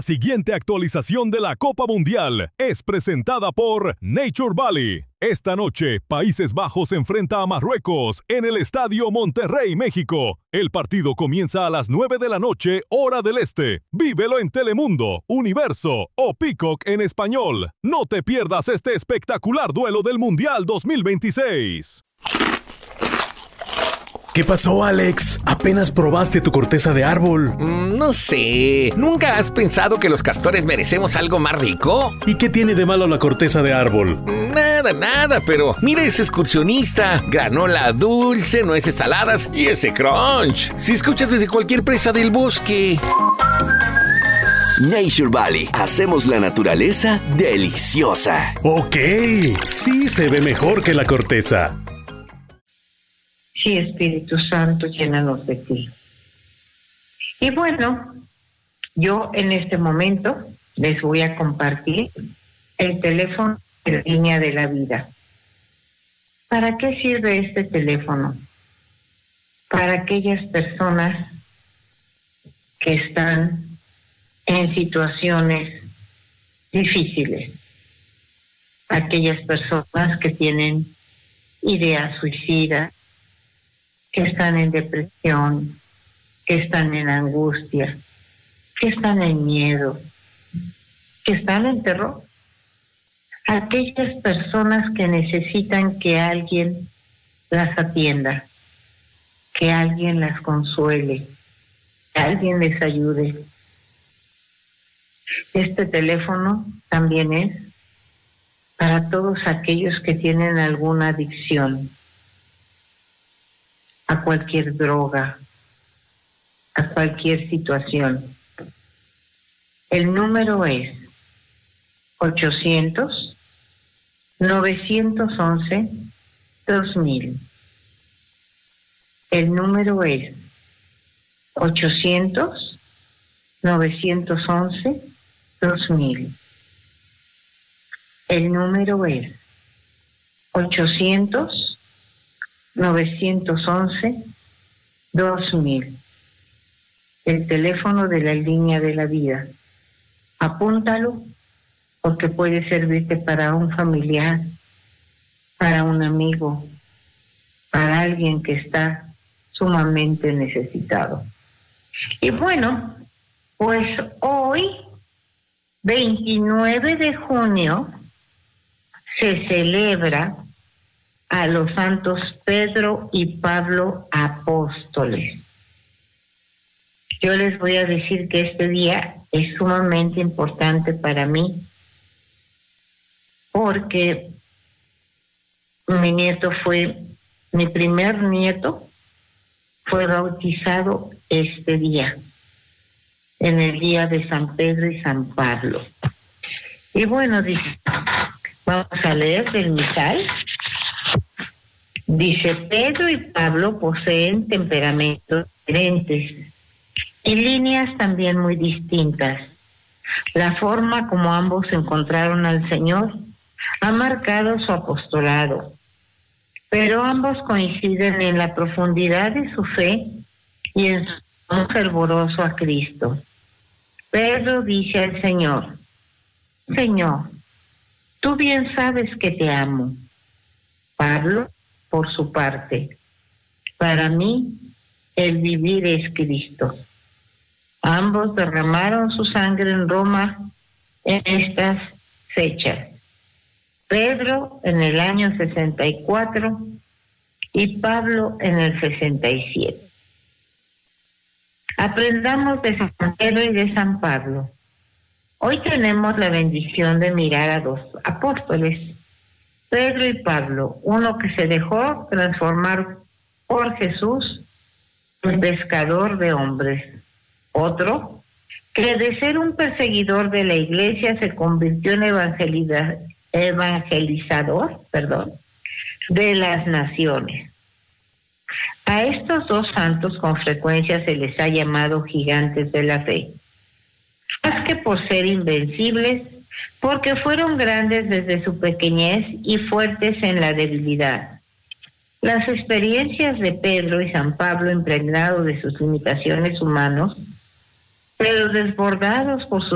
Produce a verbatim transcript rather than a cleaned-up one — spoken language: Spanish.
Siguiente actualización de la Copa Mundial es presentada por Nature Valley. Esta noche, Países Bajos enfrenta a Marruecos en el Estadio Monterrey, México. El partido comienza a las nueve de la noche, hora del este. Vívelo en Telemundo, Universo o Peacock en español. No te pierdas este espectacular duelo del Mundial dos mil veintiséis. ¿Qué pasó, Alex? ¿Apenas probaste tu corteza de árbol? Mm, no sé. ¿Nunca has pensado que los castores merecemos algo más rico? ¿Y qué tiene de malo la corteza de árbol? Nada, nada, pero mira ese excursionista. Granola dulce, nueces saladas y ese crunch. Si escuchas desde cualquier presa del bosque. Nature Valley. Hacemos la naturaleza deliciosa. Ok, sí se ve mejor que la corteza. Sí, Espíritu Santo, llénanos de ti. Y bueno, yo en este momento les voy a compartir el teléfono de la línea de la vida. ¿Para qué sirve este teléfono? Para aquellas personas que están en situaciones difíciles, aquellas personas que tienen ideas suicidas, que están en depresión, que están en angustia, que están en miedo, que están en terror. Aquellas personas que necesitan que alguien las atienda, que alguien las consuele, que alguien les ayude. Este teléfono también es para todos aquellos que tienen alguna adicción a cualquier droga, a cualquier situación. El número es ochocientos, novecientos once, dos mil. El número es ochocientos, novecientos once, dos mil. El número es ochocientos, novecientos once, dos mil. El teléfono de la línea de la vida. Apúntalo porque puede servirte para un familiar, para un amigo, para alguien que está sumamente necesitado. Y bueno, pues hoy, veintinueve de junio, se celebra a los santos Pedro y Pablo apóstoles. Yo les voy a decir que este día es sumamente importante para mí porque mi nieto fue, mi primer nieto fue bautizado este día, en el día de San Pedro y San Pablo. Y bueno, dice, vamos a leer del misal. Dice, Pedro y Pablo poseen temperamentos diferentes y líneas también muy distintas. La forma como ambos encontraron al Señor ha marcado su apostolado, pero ambos coinciden en la profundidad de su fe y en su amor fervoroso a Cristo. Pedro dice al Señor, Señor, tú bien sabes que te amo. Pablo, por su parte, para mí el vivir es Cristo. Ambos derramaron su sangre en Roma en estas fechas. Pedro en el año sesenta y cuatro y Pablo en el sesenta y siete. Aprendamos de San Pedro y de San Pablo. Hoy tenemos la bendición de mirar a dos apóstoles, Pedro y Pablo, uno que se dejó transformar por Jesús en pescador de hombres, otro que de ser un perseguidor de la iglesia se convirtió en evangeliza, evangelizador, perdón, de las naciones. A estos dos santos con frecuencia se les ha llamado gigantes de la fe, más que por ser invencibles, porque fueron grandes desde su pequeñez y fuertes en la debilidad. Las experiencias de Pedro y San Pablo, impregnados de sus limitaciones humanas, pero desbordados por su